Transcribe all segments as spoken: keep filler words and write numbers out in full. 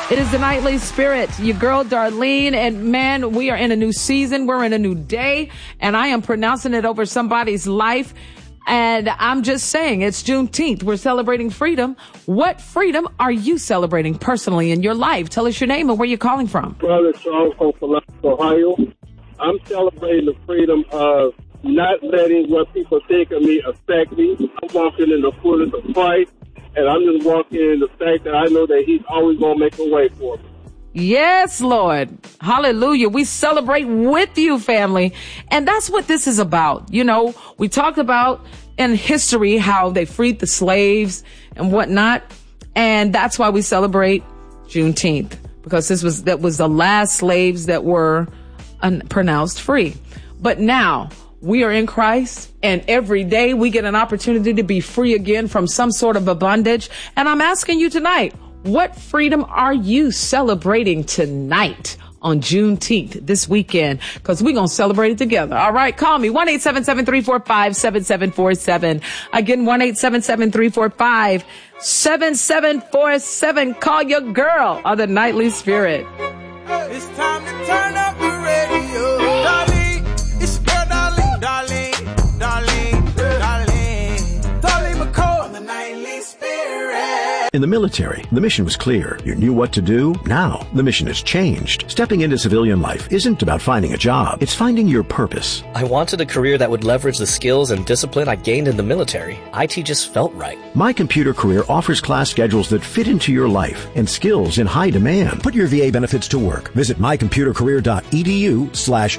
It is the Nightly Spirit, your girl Darlene, and man, we are in a new season. We're in a new day, and I am pronouncing it over somebody's life. And I'm just saying, it's Juneteenth. We're celebrating freedom. What freedom are you celebrating personally in your life? Tell us your name and where you're calling from. Brother Charles from Columbus, Ohio. I'm celebrating the freedom of not letting what people think of me affect me. I'm walking in the fullness of Christ. And I'm just walking in the fact that I know that he's always going to make a way for me. Yes, Lord. Hallelujah. We celebrate with you, family. And that's what this is about. You know, we talked about in history how they freed the slaves and whatnot. And that's why we celebrate Juneteenth, because this was, that was the last slaves that were un- pronounced free. But now, we are in Christ, and every day we get an opportunity to be free again from some sort of a bondage. And I'm asking you tonight, what freedom are you celebrating tonight on Juneteenth this weekend? Because we're going to celebrate it together. All right, call me one eight seven seven, three four five, seven seven four seven. Again, one eight seven seven, three four five, seven seven four seven. Call your girl on the Nightly Spirit. It's time to turn up the radio. Darlene, it's your darling, darling, darling, darling, Darlene McCall on the Nightly Spirit. In the military, the mission was clear. You knew what to do. Now, the mission has changed. Stepping into civilian life isn't about finding a job. It's finding your purpose. I wanted a career that would leverage the skills and discipline I gained in the military. I T just felt right. My Computer Career offers class schedules that fit into your life and skills in high demand. Put your V A benefits to work. Visit mycomputercareer.edu slash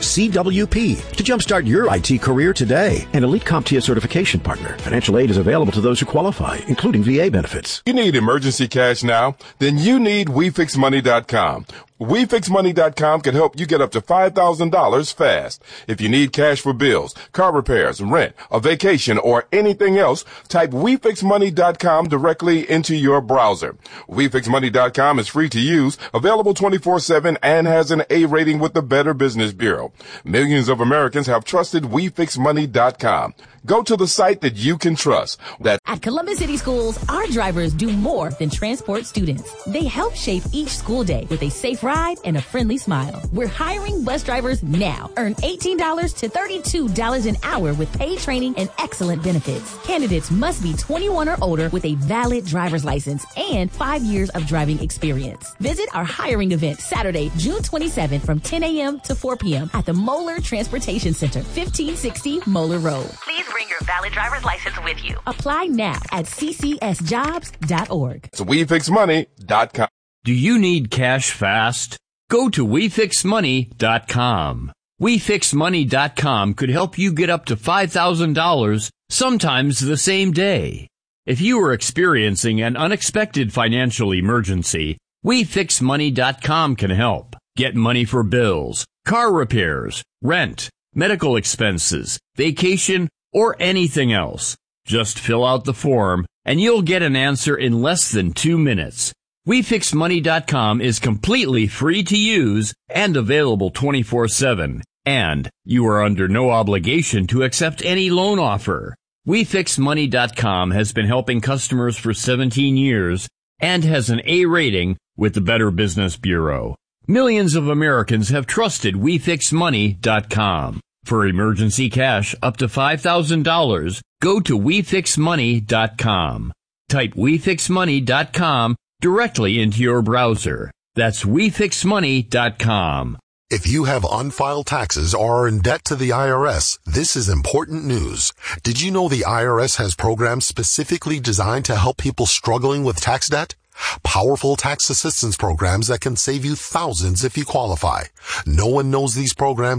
CWP to jumpstart your I T career today. An Elite CompTIA certification partner. Financial aid is available to those who qualify, including V A benefits. You need emergency cash now? Then you need We Fix Money dot com. We Fix Money dot com can help you get up to five thousand dollars fast. If you need cash for bills, car repairs, rent, a vacation, or anything else, type We Fix Money dot com directly into your browser. We Fix Money dot com is free to use, available twenty-four seven, and has an A rating with the Better Business Bureau. Millions of Americans have trusted We Fix Money dot com. Go to the site that you can trust. That At Columbus City Schools, our drivers do more than transport students. They help shape each school day with a safe ride and a friendly smile. We're hiring bus drivers now. Earn eighteen dollars to thirty-two dollars an hour with paid training and excellent benefits. Candidates must be twenty-one or older with a valid driver's license and five years of driving experience. Visit our hiring event Saturday, June twenty-seventh from ten a.m. to four p.m. at the Moeller Transportation Center, fifteen sixty Moeller Road. Please bring your valid driver's license with you. Apply now at c c s jobs dot org. It's We Fix Money dot com. Do you need cash fast? Go to We Fix Money dot com. We Fix Money dot com could help you get up to five thousand dollars, sometimes the same day. If you are experiencing an unexpected financial emergency, We Fix Money dot com can help. Get money for bills, car repairs, rent, medical expenses, vacation, or anything else. Just fill out the form and you'll get an answer in less than two minutes. We Fix Money dot com is completely free to use and available twenty-four seven. And you are under no obligation to accept any loan offer. We Fix Money dot com has been helping customers for seventeen years and has an A rating with the Better Business Bureau. Millions of Americans have trusted We Fix Money dot com. For emergency cash up to five thousand dollars, go to We Fix Money dot com. Type We Fix Money dot com directly into your browser. That's We Fix Money dot com. If you have unfiled taxes or are in debt to the I R S, this is important news. Did you know the I R S has programs specifically designed to help people struggling with tax debt? Powerful tax assistance programs that can save you thousands if you qualify. No one knows these programs